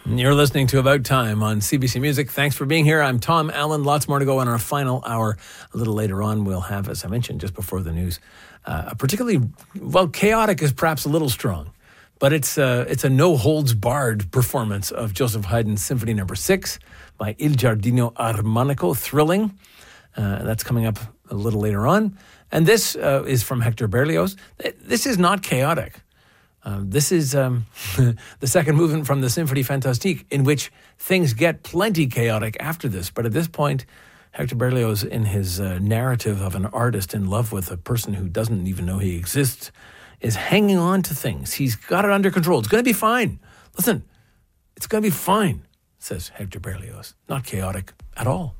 You're listening to About Time on CBC Music. Thanks for being here. I'm Tom Allen. Lots more to go in our final hour. A little later on, we'll have, as I mentioned just before the news, a particularly, chaotic is perhaps a little strong, but it's a no-holds-barred performance of Joseph Haydn's Symphony No. 6 by Il Giardino Armonico. Thrilling. That's coming up a little later on. And this is from Hector Berlioz. This is not chaotic. This is the second movement from the Symphonie Fantastique, in which things get plenty chaotic after this. But at this point, Hector Berlioz, in his narrative of an artist in love with a person who doesn't even know he exists, is hanging on to things. He's got it under control. It's going to be fine. Listen, it's going to be fine, says Hector Berlioz. Not chaotic at all.